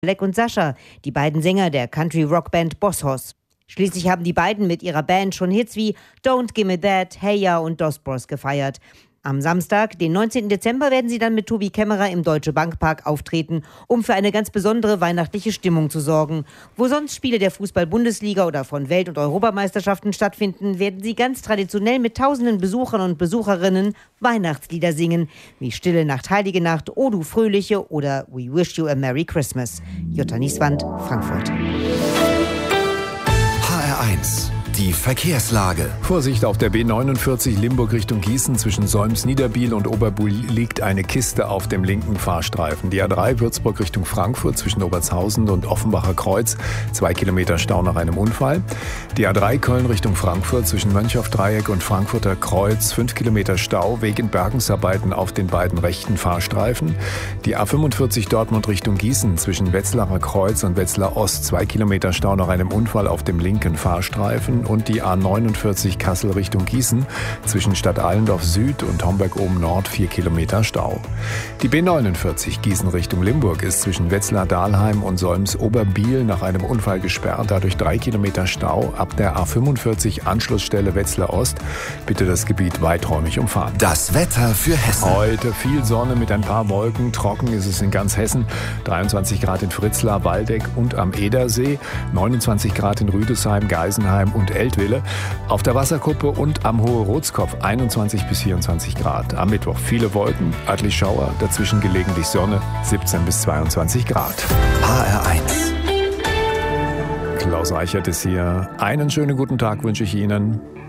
Leck und Sascha, die beiden Sänger der Country-Rock-Band Boss Hoss. Schließlich haben die beiden mit ihrer Band schon Hits wie Don't Gimme That, Hey Ya und Dos Bros gefeiert. Am Samstag, den 19. Dezember, werden sie dann mit Tobi Kämmerer im Deutsche Bank Park auftreten, um für eine ganz besondere weihnachtliche Stimmung zu sorgen. Wo sonst Spiele der Fußball-Bundesliga oder von Welt- und Europameisterschaften stattfinden, werden sie ganz traditionell mit tausenden Besuchern und Besucherinnen Weihnachtslieder singen, wie Stille Nacht, Heilige Nacht, O du Fröhliche oder We Wish You a Merry Christmas. Jutta Nieswand, Frankfurt. HR1, die Verkehrslage. Vorsicht, auf der B49 Limburg Richtung Gießen zwischen Solms-Niederbiel und Oberbuhl liegt eine Kiste auf dem linken Fahrstreifen. Die A3 Würzburg Richtung Frankfurt zwischen Obertshausen und Offenbacher Kreuz, 2 Kilometer Stau nach einem Unfall. Die A3 Köln Richtung Frankfurt zwischen Mönchhoff-Dreieck und Frankfurter Kreuz, 5 Kilometer Stau wegen Bergungsarbeiten auf den beiden rechten Fahrstreifen. Die A45 Dortmund Richtung Gießen zwischen Wetzlarer Kreuz und Wetzlar Ost, 2 Kilometer Stau nach einem Unfall auf dem linken Fahrstreifen. Und die A49 Kassel Richtung Gießen zwischen Stadt Allendorf Süd und Homberg oben Nord, 4 Kilometer Stau. Die B49 Gießen Richtung Limburg ist zwischen Wetzlar-Dahlheim und Solms-Oberbiel nach einem Unfall gesperrt, dadurch 3 Kilometer Stau. Ab der A45 Anschlussstelle Wetzlar Ost bitte das Gebiet weiträumig umfahren. Das Wetter für Hessen. Heute viel Sonne mit ein paar Wolken. Trocken ist es in ganz Hessen. 23 Grad in Fritzlar, Waldeck und am Edersee. 29 Grad in Rüdesheim, Geisenheim und Eltville. Auf der Wasserkuppe und am Hohe Rotskopf 21 bis 24 Grad. Am Mittwoch viele Wolken, örtlich Schauer, dazwischen gelegentlich Sonne, 17 bis 22 Grad. HR1. Klaus Reichert ist hier. Einen schönen guten Tag wünsche ich Ihnen.